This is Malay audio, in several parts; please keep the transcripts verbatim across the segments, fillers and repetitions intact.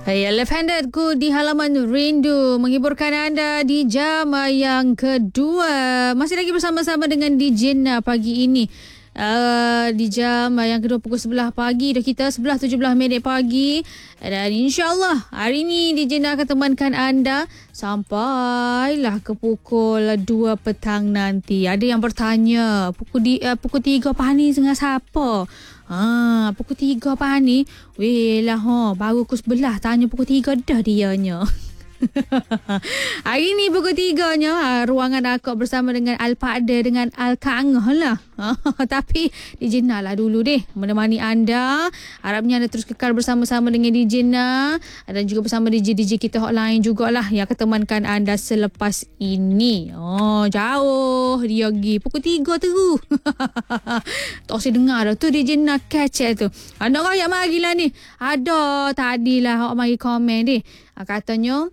Hai, left-handedku di halaman rindu menghiburkan anda di jam yang kedua. Masih lagi bersama-sama dengan D J Na pagi ini. Uh, di jam yang kedua pukul sebelas pagi dah kita, sebelas tujuh belas minit pagi. Dan insyaAllah hari ini D J Na akan temankan anda sampailah ke pukul dua petang nanti. Ada yang bertanya, pukul, di, uh, pukul tiga pagi dengan siapa? Ha, pukul tiga pagi ni. Weh lah ha, baru pukul sebelas tanya pukul tiga dah dianya. Hari ni pukul tiga nya ha, ruangan akak bersama dengan Al-Pakda dengan Al-Kangah lah. Ha, tapi D J Na lah dulu deh menemani anda. Harapnya anda terus kekal bersama-sama dengan D J Na dan juga bersama D J-D J kita hotline jugalah yang akan temankan anda selepas ini. Oh, jauh dia pergi pukul tiga tu. Tak usah dengar dah tu D J Na catch tu. Anda rakyat marilah ni. Ada tadilah awak mari komen deh. Katanya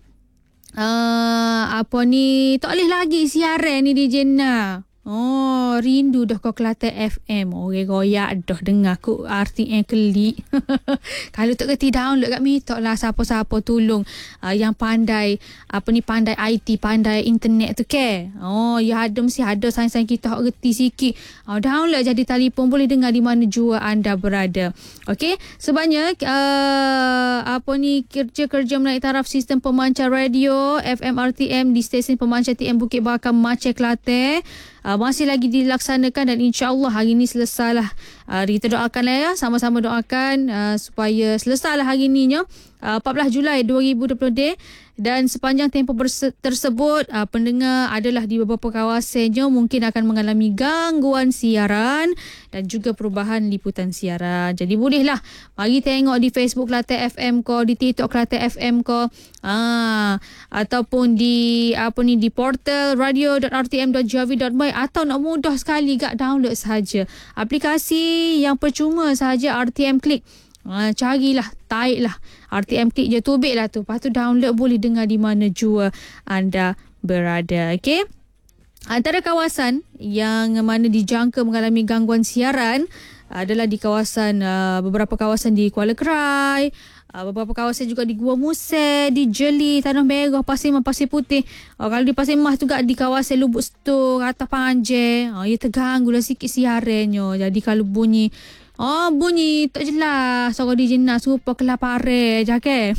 Uh, apa ni tak boleh lagi siaran ni D J Na. Oh, rindu dah kau Kelantan F M. Orang goyak dah dengar aku R T M klik. Kalau tak kerti download kat minta lah siapa-siapa tolong uh, yang pandai apa ni pandai I T, pandai internet tu ke. Oh, ya ada mesti ada sains-sains kita hak reti sikit. Oh, download jadi telefon boleh dengar di mana jua anda berada. Okey, sebanyak uh, apa ni kerja-kerja menaik taraf sistem pemancar radio F M R T M di stesen pemancar T M Bukit Bakar Maceh Kelantan. Uh, masih lagi dilaksanakan dan insya-Allah hari ini selesailah. Uh, kita doakanlah ya, sama-sama doakan uh, supaya selesailah hari ininya uh, empat belas Julai dua ribu dua puluh dan sepanjang tempoh berse- tersebut uh, pendengar adalah di beberapa kawasannya mungkin akan mengalami gangguan siaran dan juga perubahan liputan siaran. Jadi bolehlah mari tengok di Facebook Kelantan F M ko, di TikTok Kelantan F M ko, ah ataupun di apa ni di portal radio dot r t m dot g o v dot m y atau nak mudah sekali gak download saja aplikasi yang percuma sahaja R T M Click. Ha, carilah, taiklah R T M Click je, tubik lah tu. Lepas tu download boleh dengar di mana jua anda berada. Okey. Antara kawasan yang mana dijangka mengalami gangguan siaran adalah di kawasan uh, beberapa kawasan di Kuala Krai, uh, beberapa kawasan juga di Gua Musek, di Jeli, Tanah Merah, Pasir Mas, Pasir Putih. Uh, kalau di Pasir Mas juga di kawasan Lubuk Setung, Atas Panjang, uh, ia terganggu lah sikit siarannya. Jadi kalau bunyi Oh, bunyi tak jelas. Suara D J Na serupa kelaparan je ke?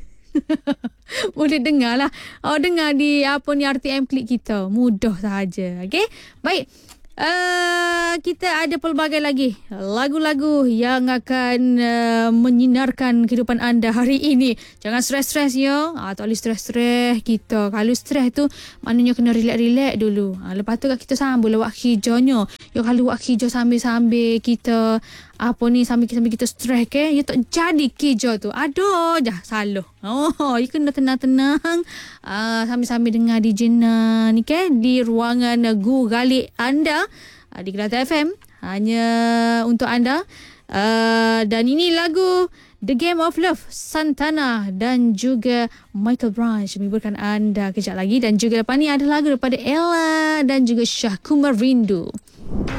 Boleh dengar lah. Oh, dengar di apa ni R T M Click kita. Mudah sahaja. Okay? Baik. Uh, kita ada pelbagai lagi lagu-lagu yang akan uh, menyinarkan kehidupan anda hari ini. Jangan stres-stres ya. Ah, tak boleh stres-stres kita. Kalau stres tu maknanya kena relax-relax dulu. Ah, lepas tu kita sambung lewat hijaunya. Ya kalau buat hijau sambil-sambil kita apa ni sambil-sambil kita stres ke, ya tak jadi hijau tu. Aduh, dah salah. Oh, you kena tenang-tenang uh, sambil-sambil dengar D J Na ni ke di ruangan Gu Galik anda uh, di Kelantan F M hanya untuk anda. Uh, dan ini lagu The Game of Love Santana dan juga Michael Branch menghiburkan anda kejap lagi. Dan juga lepas ni ada lagu daripada Ella dan juga Syah Kumar Rindu.